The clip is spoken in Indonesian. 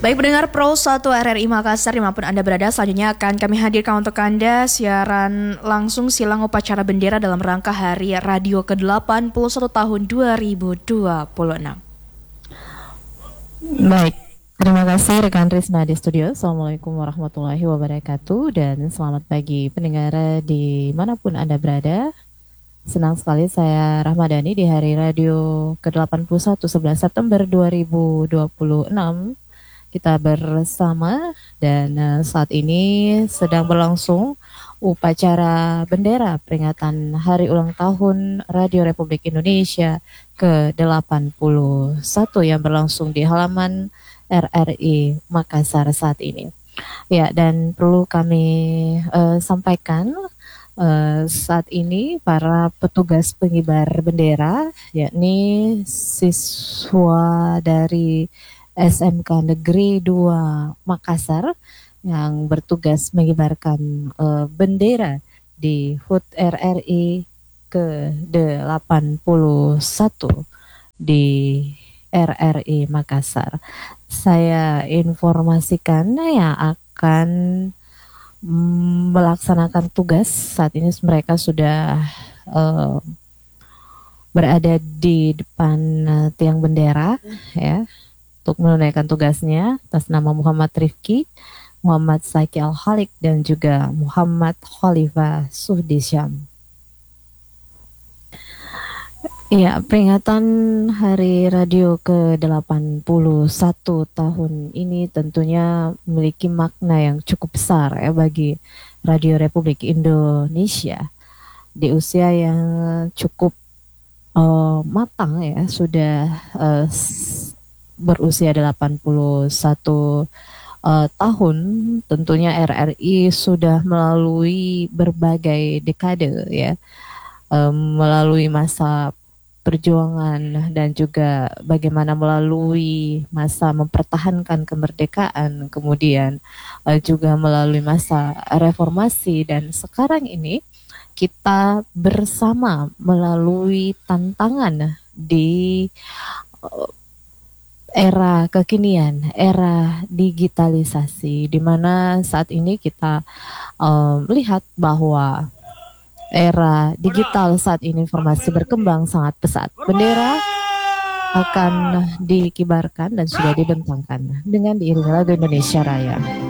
Baik pendengar Pro 1 RRI Makassar dimanapun Anda berada, selanjutnya akan kami hadirkan untuk Anda siaran langsung silang upacara bendera dalam rangka Hari Radio ke-81 tahun 2026. Baik, terima kasih rekan Risma di studio. Assalamualaikum warahmatullahi wabarakatuh dan selamat pagi pendengar dimanapun Anda berada. Senang sekali saya Rahmadani di Hari Radio ke-81 11 September 2026. Kita bersama dan saat ini sedang berlangsung upacara bendera peringatan Hari Ulang Tahun Radio Republik Indonesia ke-81 yang berlangsung di halaman RRI Makassar saat ini. Ya, dan perlu kami sampaikan saat ini para petugas pengibar bendera, yakni siswa dari SMK Negeri 2 Makassar yang bertugas mengibarkan bendera di HUT RRI ke-81 di RRI Makassar. Saya informasikan yang akan melaksanakan tugas saat ini mereka sudah berada di depan tiang bendera ya, untuk menunaikan tugasnya atas nama Muhammad Rifki, Muhammad Saiki Al-Halik, dan juga Muhammad Khalifah Suhdisyam. Ya, peringatan Hari Radio ke-81 tahun ini tentunya memiliki makna yang cukup besar ya bagi Radio Republik Indonesia. Di usia yang cukup matang ya, sudah berusia 81 tahun, tentunya RRI sudah melalui berbagai dekade ya, melalui masa perjuangan dan juga bagaimana melalui masa mempertahankan kemerdekaan, kemudian juga melalui masa reformasi, dan sekarang ini kita bersama melalui tantangan di era kekinian, era digitalisasi, di mana saat ini kita melihat bahwa era digital saat ini informasi berkembang sangat pesat. Bendera akan dikibarkan dan sudah dibentangkan dengan diiringi lagu Indonesia Raya.